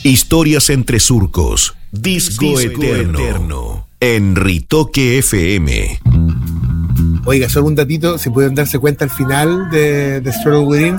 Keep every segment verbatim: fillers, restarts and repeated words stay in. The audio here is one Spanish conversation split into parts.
Historias entre surcos. Disco, Disco eterno. eterno. En Ritoque F M. Oiga, solo un datito, si pueden darse cuenta al final de, de Struggle Within,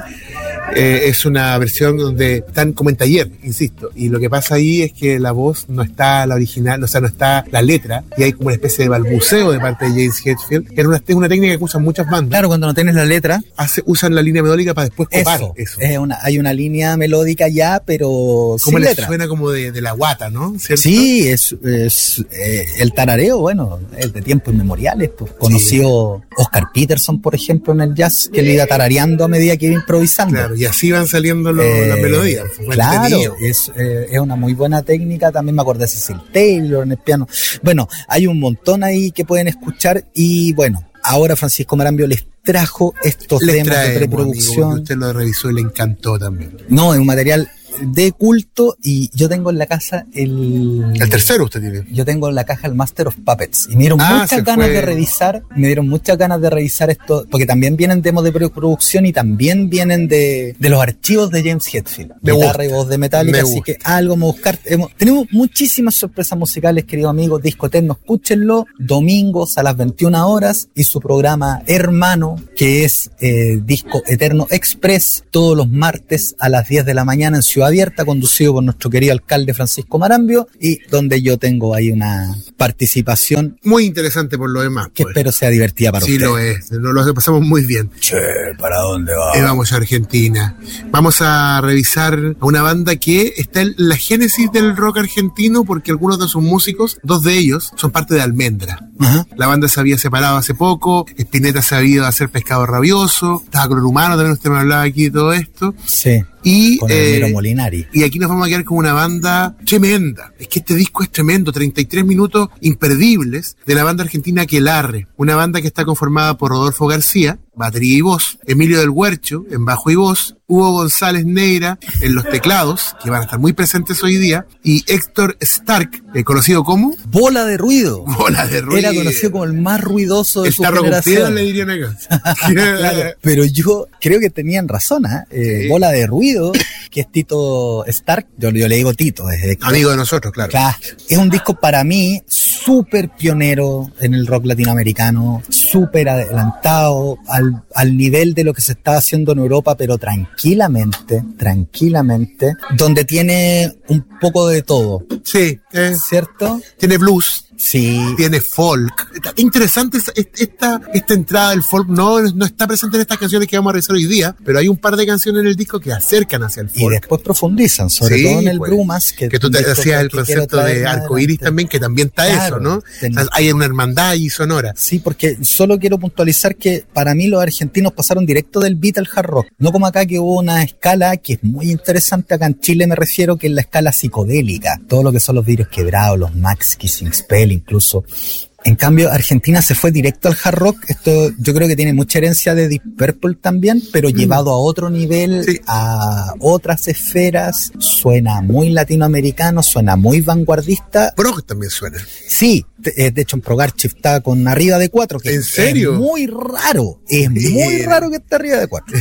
eh, es una versión donde están como en taller, insisto, y lo que pasa ahí es que la voz no está la original, o sea, no está la letra, y hay como una especie de balbuceo de parte de James Hetfield, que es una, es una técnica que usan muchas bandas. Claro, cuando no tienes la letra, hace, usan la línea melódica para después copar eso. eso. Es una, hay una línea melódica ya, pero como sin le letra. Suena como de, de la guata, ¿no? ¿Cierto? Sí, es, es eh, el tarareo, bueno, es de tiempos inmemoriales, pues, conocido sí. Oscar Peterson, por ejemplo, en el jazz, que le iba tarareando a medida que iba improvisando. Claro, y así van saliendo lo, eh, las melodías. Claro, es, eh, es una muy buena técnica. También me acordé de Cecil Taylor en el piano. Bueno, hay un montón ahí que pueden escuchar y bueno, ahora Francisco Marambio les trajo estos les demos traemos, de preproducción. Amigo, usted lo revisó y le encantó también. No, es un material de culto y yo tengo en la casa el... El tercero usted tiene. Yo tengo en la caja el Master of Puppets y me dieron ah, muchas ganas fue. de revisar, me dieron muchas ganas de revisar esto, porque también vienen demos de preproducción y también vienen de, de los archivos de James Hetfield. Me guitarra y voz de Metallica, así que algo vamos a buscar. Hemos, tenemos muchísimas sorpresas musicales, queridos amigos. Disco Eterno, escúchenlo, domingos a las veintiuna horas y su programa hermano, que es eh, Disco Eterno Express, todos los martes a las diez de la mañana en Ciudad Abierta, conducido por nuestro querido alcalde Francisco Marambio, y donde yo tengo ahí una participación muy interesante por lo demás. Que pues. espero sea divertida para sí, ustedes. Sí, lo es, lo, lo pasamos muy bien. Che, ¿para dónde va? Eh, vamos a Argentina. Vamos a revisar a una banda que está en la génesis del rock argentino, porque algunos de sus músicos, dos de ellos, son parte de Almendra. Uh-huh. La banda se había separado hace poco, Spinetta se había ido a hacer Pescado Rabioso, estaba con el Humano, también usted me hablaba aquí de todo esto. Sí. Y, con el eh, Molinari. Y aquí nos vamos a quedar con una banda tremenda. Es que este disco es tremendo, treinta y tres minutos imperdibles de la banda argentina Aquelarre, una banda que está conformada por Rodolfo García, batería y voz, Emilio del Huercho en bajo y voz, Hugo González Neira en los teclados, que van a estar muy presentes hoy día, y Héctor Stark, eh, conocido como Bola de Ruido. Bola de Ruido. Era conocido como el más ruidoso de el su generación. Le dirían acá. Claro, pero yo creo que tenían razón, ¿eh? Eh, sí. Bola de Ruido, que es Tito Stark, yo, yo le digo Tito, es Héctor. Amigo de nosotros, claro. claro. Es un disco para mí súper pionero en el rock latinoamericano, súper adelantado al, al nivel de lo que se está haciendo en Europa, pero tranquilamente, tranquilamente, donde tiene un poco de todo. Sí. Eh, ¿Cierto? Tiene blues. Sí. Tiene folk. Interesante esta, esta, esta entrada del folk. No, no está presente en estas canciones que vamos a revisar hoy día, pero hay un par de canciones en el disco que acercan hacia el folk. Y después profundizan, sobre sí, todo en el pues, Brumas. Que, que tú te hacías el concepto de arcoíris también, que también está claro, eso, ¿no? Ten... Hay una hermandad ahí sonora. Sí, porque solo quiero puntualizar que para mí los argentinos pasaron directo del beat al hard rock. No como acá que hubo una escala que es muy interesante, acá en Chile me refiero, que es la escala psicodélica. Todo lo que son los vidrios quebrados, los Max Kissing Spell incluso. En cambio, Argentina se fue directo al hard rock. Esto yo creo que tiene mucha herencia de Deep Purple también, pero mm. llevado a otro nivel, sí. a otras esferas. Suena muy latinoamericano, suena muy vanguardista. Prog también suena. Sí, de hecho en Progarchi está con arriba de cuatro. Que ¿En serio? Es muy raro, es Bien. muy raro que esté arriba de cuatro.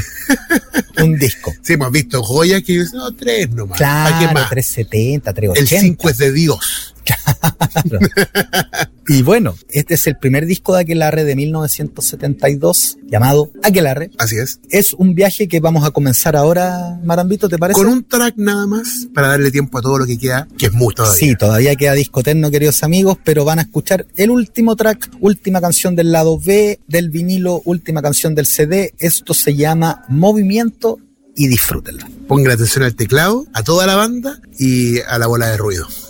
Un disco. Sí, hemos visto joyas que dicen, no, tres nomás. Claro, ¿Qué más? trescientos setenta, trescientos ochenta. El cinco es de Dios. Claro. Y bueno, este es el primer disco de Aquelarre de mil novecientos setenta y dos, llamado Aquelarre. Así es. Es un viaje que vamos a comenzar ahora, Marambito, ¿te parece? Con un track nada más, para darle tiempo a todo lo que queda, que es mucho todavía. Sí, todavía queda disco eterno, queridos amigos, pero van a escuchar el último track, última canción del lado B del vinilo, última canción del C D. Esto se llama Movimiento y disfrútenla. Pongan atención al teclado, a toda la banda y a la bola de ruido.